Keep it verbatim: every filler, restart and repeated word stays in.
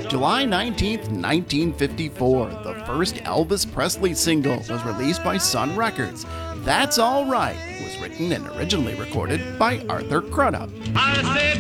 July nineteenth, nineteen fifty-four, the first Elvis Presley single was released by Sun Records. That's All Right was written and originally recorded by Arthur Crudup.